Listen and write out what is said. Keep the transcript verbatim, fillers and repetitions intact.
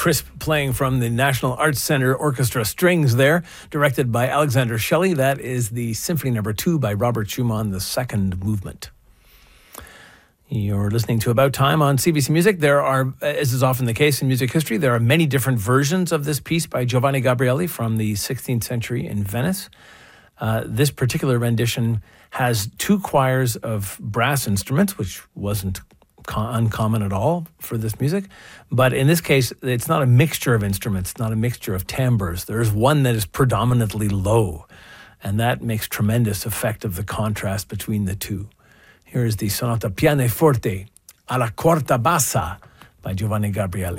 crisp playing from the National Arts Centre Orchestra Strings there, directed by Alexander Shelley. That is the Symphony Number Two by Robert Schumann, the second movement. You're listening to About Time on C B C Music. There are, as is often the case in music history, there are many different versions of this piece by Giovanni Gabrieli from the sixteenth century in Venice. Uh, this particular rendition has two choirs of brass instruments, which wasn't co- uncommon at all for this music. But in this case, it's not a mixture of instruments, it's not a mixture of timbres. There's one that is predominantly low, and that makes tremendous effect of the contrast between the two. Here is the Sonata Pianoforte alla Quarta Bassa by Giovanni Gabrieli.